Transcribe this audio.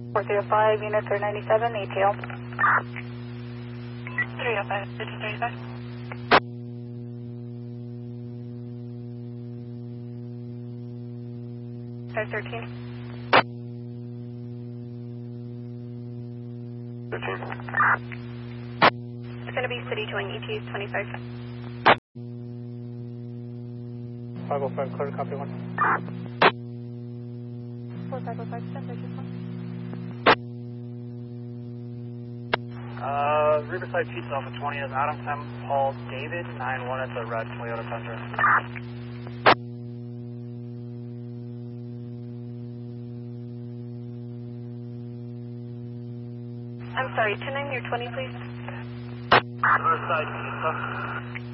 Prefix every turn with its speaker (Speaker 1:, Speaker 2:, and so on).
Speaker 1: 405, unit 397, ATL.
Speaker 2: 305, 35.
Speaker 1: Star 13.
Speaker 3: 13.
Speaker 1: It's going to be city join ET 25.
Speaker 4: 505, clear, copy 1.
Speaker 1: 4505, Star 31.
Speaker 4: Riverside Pizza Alpha 20 is Adam 10, Paul David, 91 at the red Toyota Tundra.
Speaker 1: I'm sorry, 29 near 20, please.
Speaker 4: Riverside Pizza.